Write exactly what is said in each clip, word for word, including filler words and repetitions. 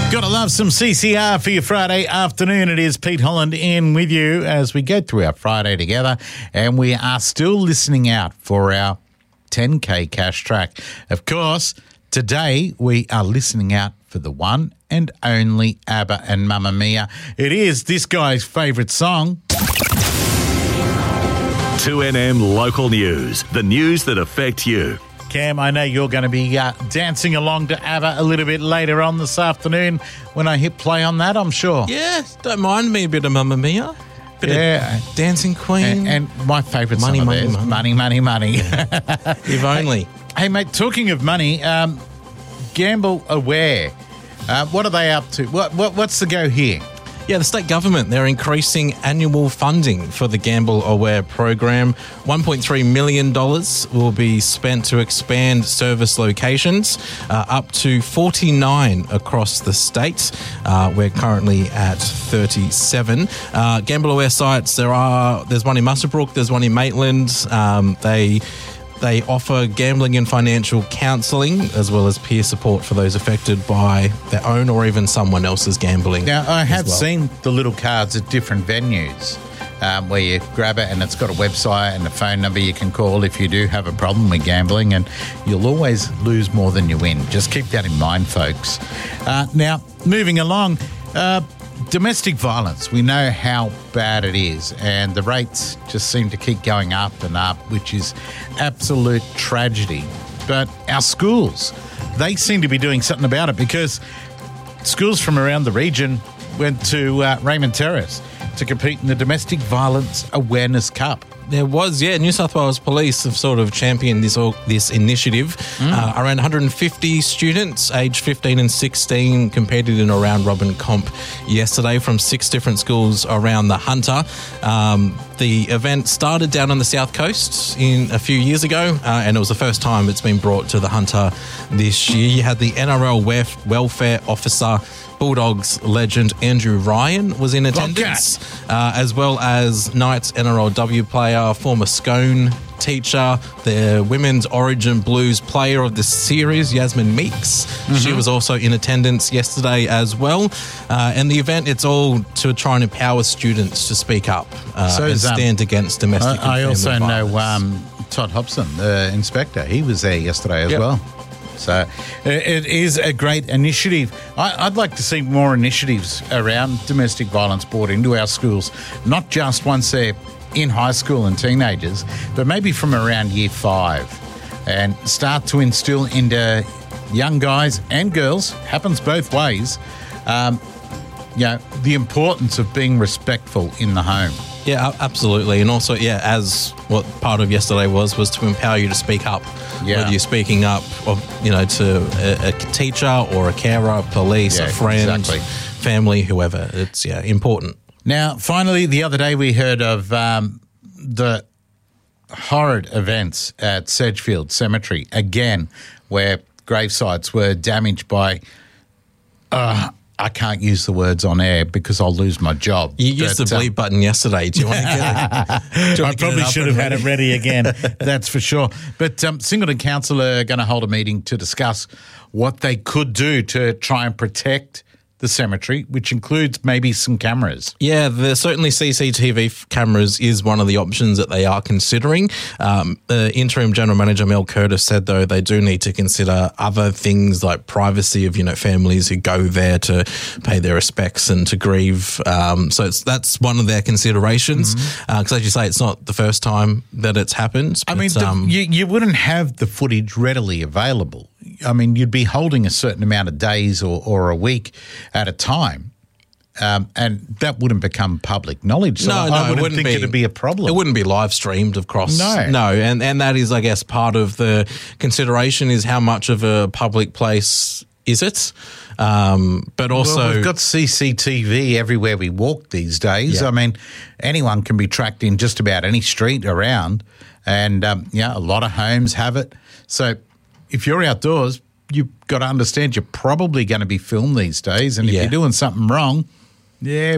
Gotta love some C C R for your Friday afternoon. It is Pete Holland in with you as we go through our Friday together, and we are still listening out for our ten K cash track. Of course, today we are listening out for the one and only ABBA and Mamma Mia. It is this guy's favourite song. two N M Local News, the news that affect you. Cam, I know you're going to be uh, dancing along to ABBA a little bit later on this afternoon when I hit play on that, I'm sure. Yeah, don't mind me a bit of Mamma Mia. Bit yeah. of Dancing Queen. And, and my favourite Money, song money, of theirs, money. money, money, money. Yeah. If only. Hey, hey, mate, talking of money, um, Gamble Aware, uh, what are they up to? What, what What's the go here? Yeah, the state government, they're increasing annual funding for the Gamble Aware program. one point three million dollars will be spent to expand service locations, uh, up to forty-nine across the state. Uh, we're currently at thirty-seven. Uh, Gamble Aware sites, there are. There's one in Muswellbrook, there's one in Maitland. Um, they... They offer gambling and financial counselling as well as peer support for those affected by their own or even someone else's gambling. Now, I have well. seen the little cards at different venues um, where you grab it and it's got a website and a phone number you can call if you do have a problem with gambling, and you'll always lose more than you win. Just keep that in mind, folks. Uh, now, moving along, uh, domestic violence, we know how bad it is, and the rates just seem to keep going up and up, which is absolute tragedy. But our schools, they seem to be doing something about it, because schools from around the region went to uh, Raymond Terrace to compete in the Domestic Violence Awareness Cup. There was, yeah, New South Wales Police have sort of championed this this initiative. Mm. Uh, around one hundred fifty students aged fifteen and sixteen competed in a round robin comp yesterday from six different schools around the Hunter. Um, the event started down on the South Coast in a few years ago, uh, and it was the first time it's been brought to the Hunter this year. You had the N R L wef- welfare officer, Bulldogs legend Andrew Ryan was in attendance, uh, as well as Knights N R L W player, former Scone teacher, the Women's Origin Blues player of the series, Yasmin Meeks. Mm-hmm. She was also in attendance yesterday as well. Uh, and the event, it's all to try and empower students to speak up uh, so and stand um, against domestic I, and family I also violence. know um, Todd Hobson, the inspector. He was there yesterday as yep. well. So it is a great initiative. I'd like to see more initiatives around domestic violence brought into our schools, not just once they're in high school and teenagers, but maybe from around year five, and start to instill into young guys and girls, happens both ways, um, you know, the importance of being respectful in the home. Yeah, absolutely. And also, yeah, as what part of yesterday was, was to empower you to speak up. Yeah. Whether you're speaking up, or, you know, to a, a teacher or a carer, police, yeah, a friend, exactly. family, whoever. It's, yeah, important. Now, finally, the other day we heard of um, the horrid events at Sedgefield Cemetery, again, where gravesites were damaged by... Uh, I can't use the words on air because I'll lose my job. You used but, the bleep um, button yesterday. Do you want to get it? I probably it should have had it ready again, that's for sure. But um, Singleton Council are going to hold a meeting to discuss what they could do to try and protect the cemetery, which includes maybe some cameras. Yeah, there's certainly C C T V cameras is one of the options that they are considering. Um, uh, Interim General Manager Mel Curtis said, though, they do need to consider other things like privacy of, you know, families who go there to pay their respects and to grieve. Um, so it's, that's one of their considerations. Because mm-hmm. uh, as you say, it's not the first time that it's happened. I but, mean, the, um, you, you wouldn't have the footage readily available. I mean, you'd be holding a certain amount of days or, or a week at a time, um, and that wouldn't become public knowledge. So no, I, no, I wouldn't, it wouldn't think be, it'd be a problem. It wouldn't be live streamed, of course. No. No, and, and that is, I guess, part of the consideration is how much of a public place is it? Um, but also... Well, we've got C C T V everywhere we walk these days. Yeah. I mean, anyone can be tracked in just about any street around, and, um, yeah, a lot of homes have it. So if you're outdoors, you've got to understand you're probably going to be filmed these days, and if yeah. you're doing something wrong, yeah,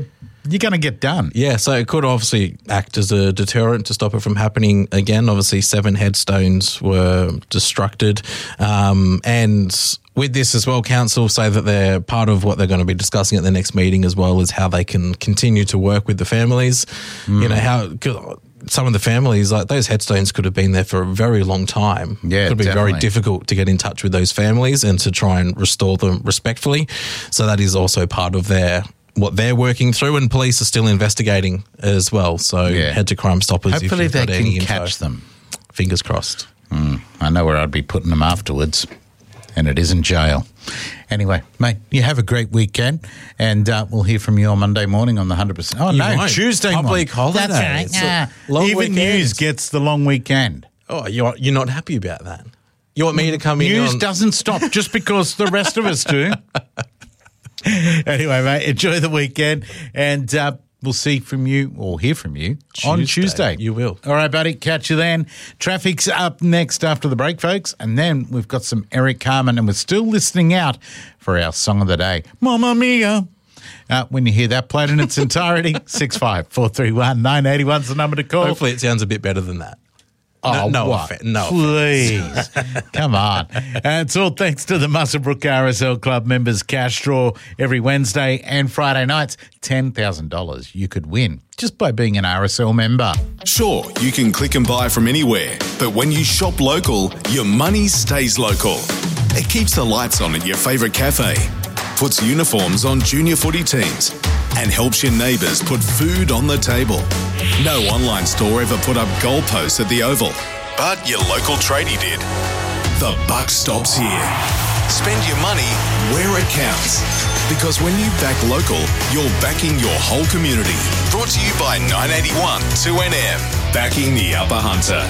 you're going to get done. Yeah, so it could obviously act as a deterrent to stop it from happening again. Obviously, seven headstones were destructed. Um, and with this as well, council say that they're part of what they're going to be discussing at the next meeting as well is how they can continue to work with the families. Mm. You know, how some of the families, like those headstones could have been there for a very long time. Yeah, it could be definitely. very difficult to get in touch with those families and to try and restore them respectfully. So that is also part of their what they're working through, and police are still investigating as well. So Yeah. head to Crime Stoppers Hopefully if they you've got any can info. catch them. Fingers crossed. Mm, I know where I'd be putting them afterwards, and it isn't jail. Anyway, mate, you have a great weekend, and uh, we'll hear from you on Monday morning on the one hundred percent. Oh, You no, won't. Tuesday morning. Public holiday. That's right. It's a Yeah. long Even weekend. News gets the long weekend. Oh, you're you're not happy about that? You want me to come in News on... doesn't stop just because the rest of us do. Anyway, mate, enjoy the weekend, and uh, we'll see from you or hear from you on Tuesday. Tuesday. You will. All right, buddy. Catch you then. Traffic's up next after the break, folks. And then we've got some Eric Carmen, and we're still listening out for our song of the day, Mamma Mia. Uh, when you hear that played in its entirety, six five four three one nine eight one is the number to call. Hopefully it sounds a bit better than that. Oh, no, no, what? offe- no Please. Come on. And it's all thanks to the Muswellbrook R S L Club members cash draw every Wednesday and Friday nights. ten thousand dollars you could win just by being an R S L member. Sure, you can click and buy from anywhere, but when you shop local, your money stays local. It keeps the lights on at your favourite cafe, puts uniforms on junior footy teams, and helps your neighbours put food on the table. No online store ever put up goalposts at the Oval, but your local tradie did. The buck stops here. Spend your money where it counts. Because when you back local, you're backing your whole community. Brought to you by nine eighty-one two N M, backing the Upper Hunter.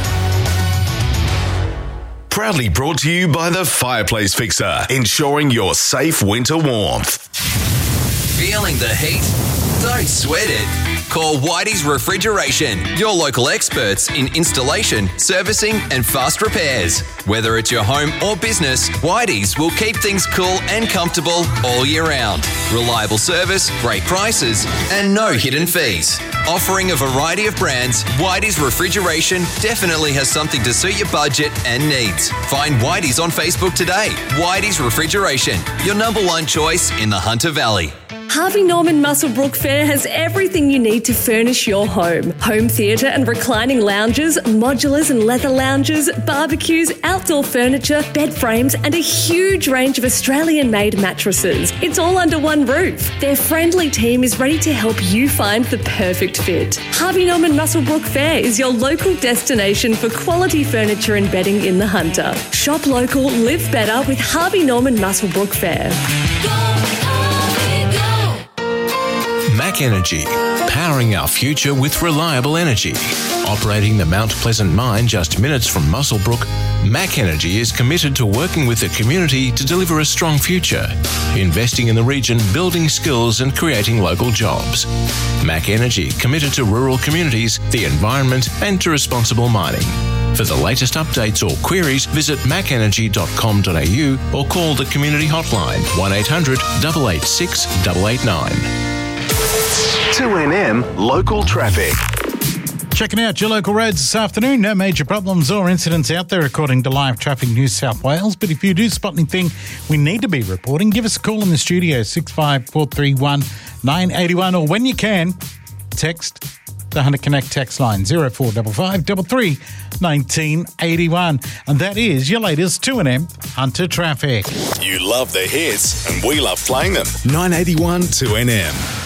Proudly brought to you by the Fireplace Fixer, ensuring your safe winter warmth. Feeling the heat? Don't sweat it. Call Whitey's Refrigeration, your local experts in installation, servicing and fast repairs. Whether it's your home or business, Whitey's will keep things cool and comfortable all year round. Reliable service, great prices and no hidden fees. Offering a variety of brands, Whitey's Refrigeration definitely has something to suit your budget and needs. Find Whitey's on Facebook today. Whitey's Refrigeration, your number one choice in the Hunter Valley. Harvey Norman Muswellbrook Fair has everything you need to furnish your home. Home theatre and reclining lounges, modulars and leather lounges, barbecues, outdoor furniture, bed frames and a huge range of Australian-made mattresses. It's all under one roof. Their friendly team is ready to help you find the perfect fit. Harvey Norman Muswellbrook Fair is your local destination for quality furniture and bedding in the Hunter. Shop local, live better with Harvey Norman Muswellbrook Fair. Mac Energy, powering our future with reliable energy. Operating the Mount Pleasant mine just minutes from Muswellbrook, Mac Energy is committed to working with the community to deliver a strong future, investing in the region, building skills and creating local jobs. Mac Energy, committed to rural communities, the environment and to responsible mining. For the latest updates or queries, visit mac energy dot com dot a u or call the community hotline one eight hundred, eight eight six, eight eight nine. two N M Local Traffic. Checking out your local roads this afternoon. No major problems or incidents out there according to Live Traffic New South Wales. But if you do spot anything we need to be reporting, give us a call in the studio, six five four three one nine eight one, or when you can, text the Hunter Connect text line zero four five five three three one nine eight one. And that is your latest two N M Hunter Traffic. You love the hits and we love playing them. nine eighty-one two N M.